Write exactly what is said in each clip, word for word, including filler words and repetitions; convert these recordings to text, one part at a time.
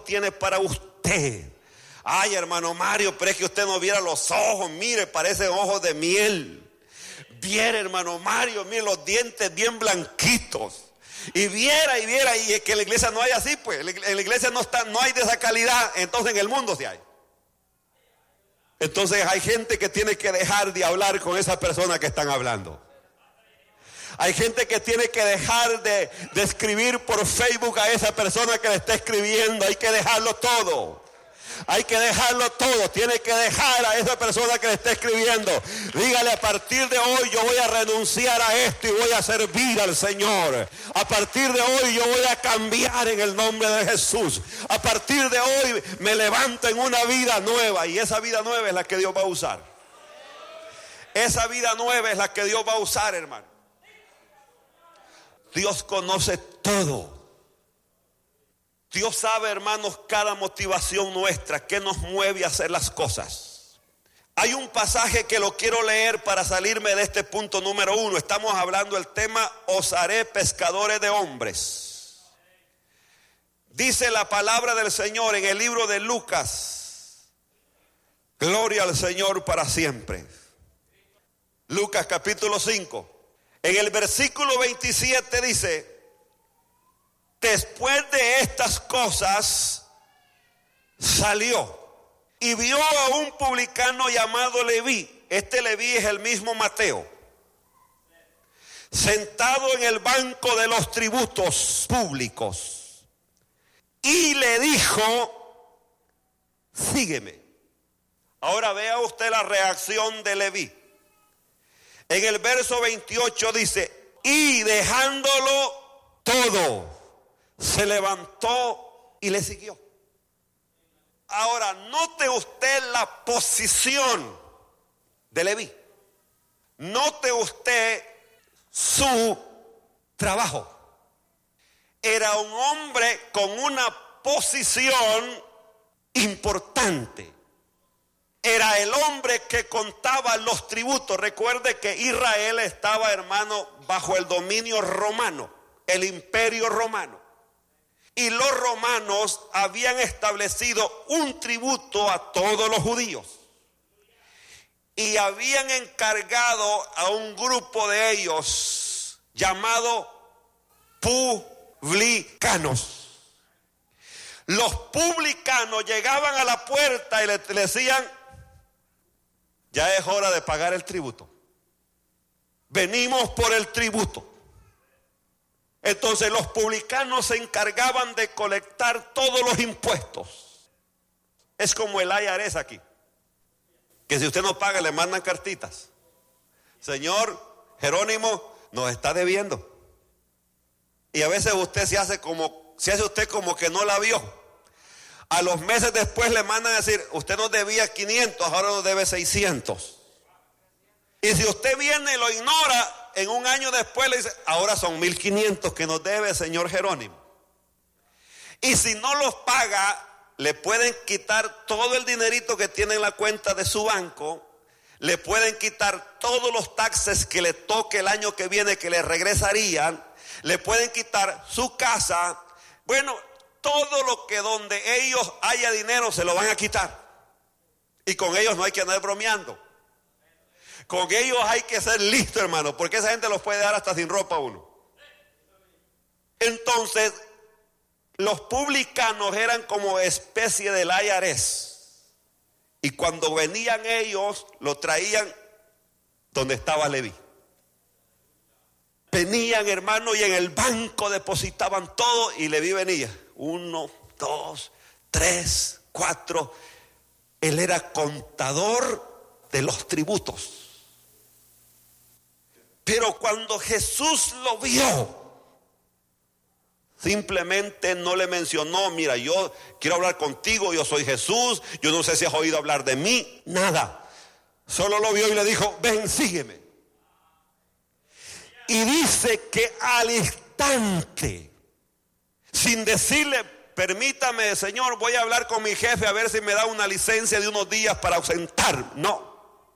tiene para usted. Ay, hermano Mario, pero es que usted no viera los ojos, mire, parecen ojos de miel. Viera, hermano Mario, mire los dientes bien blanquitos. Y viera y viera, y es que en la iglesia no hay así, pues. En la iglesia no está, no hay de esa calidad, entonces en el mundo sí hay. Entonces hay gente que tiene que dejar de hablar con esa persona que están hablando. Hay gente que tiene que dejar de, de escribir por Facebook a esa persona que le está escribiendo. Hay que dejarlo todo. Hay que dejarlo todo. Tiene que dejar a esa persona que le está escribiendo. Dígale: a partir de hoy yo voy a renunciar a esto y voy a servir al Señor. A partir de hoy yo voy a cambiar en el nombre de Jesús. A partir de hoy me levanto en una vida nueva. Y esa vida nueva es la que Dios va a usar. Esa vida nueva es la que Dios va a usar, hermano. Dios conoce todo. Dios sabe, hermanos, cada motivación nuestra, que nos mueve a hacer las cosas. Hay un pasaje que lo quiero leer para salirme de este punto número uno. Estamos hablando del tema: os haré pescadores de hombres. Dice la palabra del Señor en el libro de Lucas. Gloria al Señor para siempre. Lucas capítulo cinco. En el versículo veintisiete dice: después de estas cosas salió y vio a un publicano llamado Leví. Este Leví es el mismo Mateo, sentado en el banco de los tributos públicos, y le dijo: sígueme. Ahora vea usted la reacción de Leví. En el verso veintiocho dice: y dejándolo todo, se levantó y le siguió. Ahora note usted la posición de Leví. Note usted su trabajo. Era un hombre con una posición importante. Era el hombre que contaba los tributos. Recuerde que Israel estaba, hermano, bajo el dominio romano, el imperio romano. Y los romanos habían establecido un tributo a todos los judíos. Y habían encargado a un grupo de ellos llamado publicanos. Los publicanos llegaban a la puerta y le, le decían: ya es hora de pagar el tributo. Venimos por el tributo. Entonces los publicanos se encargaban de colectar todos los impuestos. Es como el I R S aquí, que si usted no paga le mandan cartitas: señor Jerónimo, nos está debiendo. Y a veces usted se hace como, se hace usted como que no la vio. A los meses después le mandan a decir: usted nos debía quinientos, ahora nos debe seiscientos. Y si usted viene y lo ignora, en un año después le dice: ahora son mil quinientos que nos debe, señor Jerónimo. Y si no los paga, le pueden quitar todo el dinerito que tiene en la cuenta de su banco. Le pueden quitar todos los taxes que le toque el año que viene, que le regresarían. Le pueden quitar su casa. Bueno, todo lo que donde ellos haya dinero se lo van a quitar. Y con ellos no hay que andar bromeando. Con ellos hay que ser listo, hermano, porque esa gente los puede dar hasta sin ropa a uno. Entonces, los publicanos eran como especie del I R S. Y cuando venían ellos, lo traían donde estaba Leví. Venían, hermano, y en el banco depositaban todo, y Leví venía. Uno, dos, tres, cuatro. Él era contador de los tributos. Pero cuando Jesús lo vio, simplemente no le mencionó: mira, yo quiero hablar contigo, yo soy Jesús, yo no sé si has oído hablar de mí, nada. Solo lo vio y le dijo: ven, sígueme. Y dice que al instante, sin decirle: permítame, Señor, voy a hablar con mi jefe a ver si me da una licencia de unos días para ausentar. No.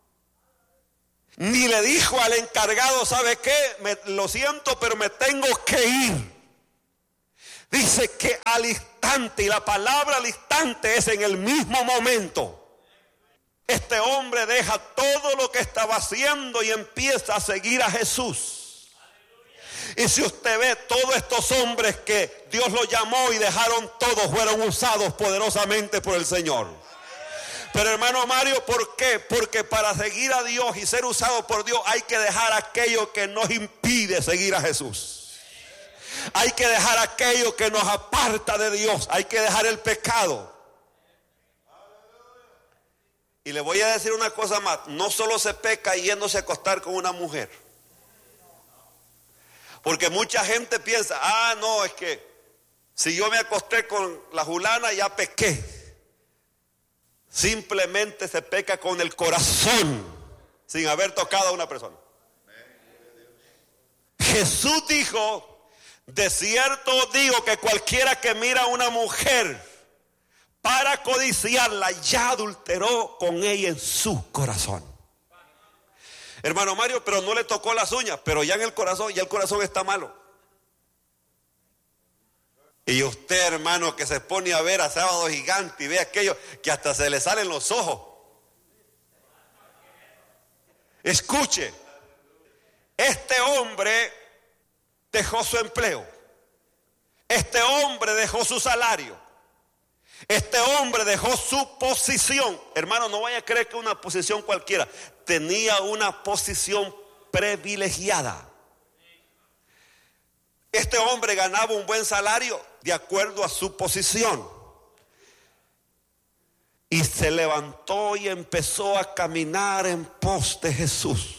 Ni le dijo al encargado: ¿sabe qué? Me, lo siento, pero me tengo que ir. Dice que al instante, y la palabra al instante es en el mismo momento, este hombre deja todo lo que estaba haciendo y empieza a seguir a Jesús. Y si usted ve, todos estos hombres que Dios los llamó y dejaron todo, fueron usados poderosamente por el Señor. Pero hermano Mario, ¿por qué? Porque para seguir a Dios y ser usado por Dios hay que dejar aquello que nos impide seguir a Jesús. Hay que dejar aquello que nos aparta de Dios. Hay que dejar el pecado. Y le voy a decir una cosa más. No solo se peca yéndose a acostar con una mujer. Porque mucha gente piensa, ah, no, es que si yo me acosté con la fulana ya pequé. Simplemente se peca con el corazón, sin haber tocado a una persona. Jesús dijo, de cierto digo que cualquiera que mira a una mujer para codiciarla, ya adulteró con ella en su corazón. Hermano Mario, pero no le tocó las uñas, pero ya en el corazón, ya el corazón está malo. Y usted, hermano, que se pone a ver a Sábado Gigante y ve aquello que hasta se le salen los ojos. Escuche, este hombre dejó su empleo. Este hombre dejó su salario. Este hombre dejó su posición. Hermano, no vaya a creer que una posición cualquiera. Tenía una posición privilegiada. Este hombre ganaba un buen salario de acuerdo a su posición. Y se levantó y empezó a caminar en pos de Jesús.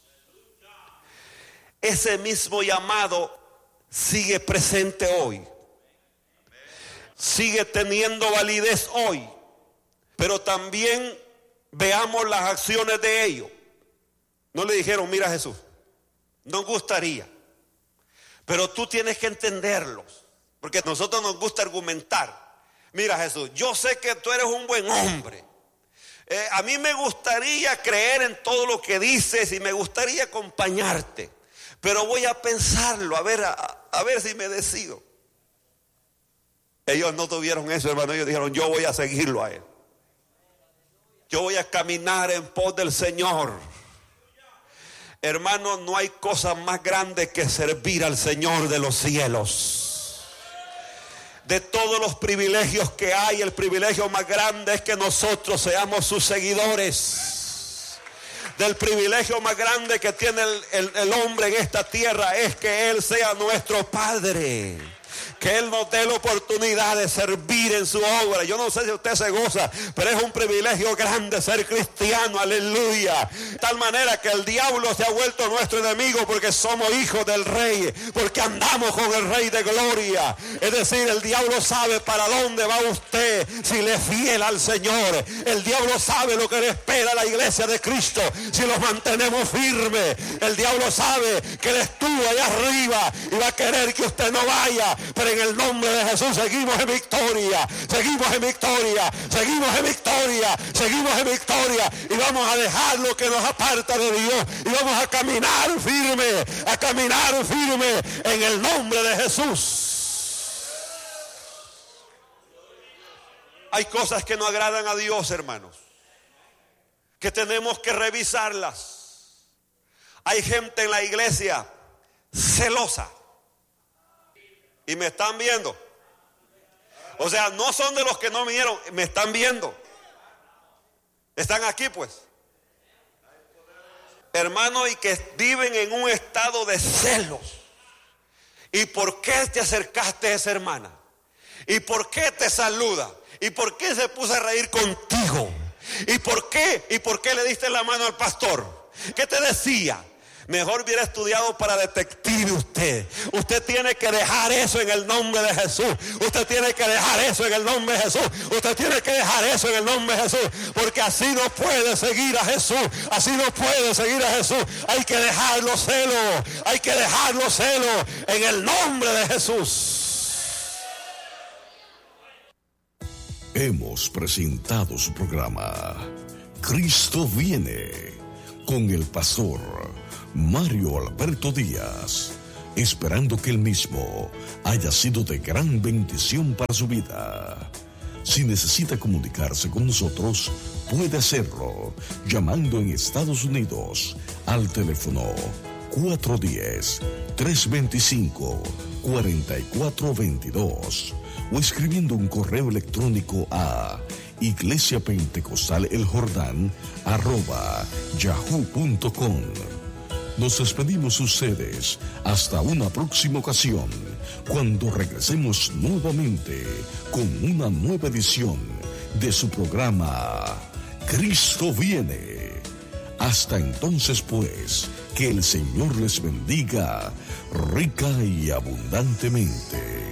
Ese mismo llamado sigue presente hoy. Sigue teniendo validez hoy. Pero también veamos las acciones de ellos. No le dijeron, mira Jesús, nos gustaría, pero tú tienes que entenderlos. Porque a nosotros nos gusta argumentar. Mira Jesús, yo sé que tú eres un buen hombre. Eh, a mí me gustaría creer en todo lo que dices y me gustaría acompañarte. Pero voy a pensarlo, a ver, a, a ver si me decido. Ellos no tuvieron eso, hermano. Ellos dijeron, yo voy a seguirlo a él. Yo voy a caminar en pos del Señor. Hermano, no hay cosa más grande que servir al Señor de los cielos. De todos los privilegios que hay, el privilegio más grande es que nosotros seamos sus seguidores. Del privilegio más grande que tiene el, el, el hombre en esta tierra es que Él sea nuestro Padre. Que Él nos dé la oportunidad de servir en su obra. Yo no sé si usted se goza, pero es un privilegio grande ser cristiano, aleluya. De tal manera que el diablo se ha vuelto nuestro enemigo porque somos hijos del Rey, porque andamos con el Rey de gloria. Es decir, el diablo sabe para dónde va usted si le es fiel al Señor. El diablo sabe lo que le espera a la iglesia de Cristo si los mantenemos firmes. El diablo sabe que Él estuvo allá arriba y va a querer que usted no vaya, pero en el nombre de Jesús seguimos en victoria, seguimos en victoria, seguimos en victoria, seguimos en victoria y vamos a dejar lo que nos aparta de Dios y vamos a caminar firme, a caminar firme en el nombre de Jesús. Hay cosas que no agradan a Dios, hermanos, que tenemos que revisarlas. Hay gente en la iglesia celosa. Y me están viendo. O sea, no son de los que no vinieron, me están viendo. Están aquí pues. Hermanos, y que viven en un estado de celos. ¿Y por qué te acercaste a esa hermana? ¿Y por qué te saluda? ¿Y por qué se puso a reír contigo? ¿Y por qué? ¿Y por qué le diste la mano al pastor? ¿Qué te decía? Mejor hubiera estudiado para detective usted. Usted tiene que dejar eso en el nombre de Jesús. Usted tiene que dejar eso en el nombre de Jesús. Usted tiene que dejar eso en el nombre de Jesús. Porque así no puede seguir a Jesús. Así no puede seguir a Jesús. Hay que dejar los celos. Hay que dejar los celos en el nombre de Jesús. Hemos presentado su programa Cristo viene con el pastor Mario Alberto Díaz. esperando que el mismo haya sido de gran bendición para su vida. Si necesita comunicarse con nosotros, puede hacerlo llamando en Estados Unidos al teléfono cuatro uno cero, tres dos cinco, cuatro cuatro dos dos o escribiendo un correo electrónico a iglesia pentecostal el jordán arroba yahoo punto com. Nos despedimos ustedes hasta una próxima ocasión, cuando regresemos nuevamente con una nueva edición de su programa Cristo viene. Hasta entonces, pues, que el Señor les bendiga rica y abundantemente.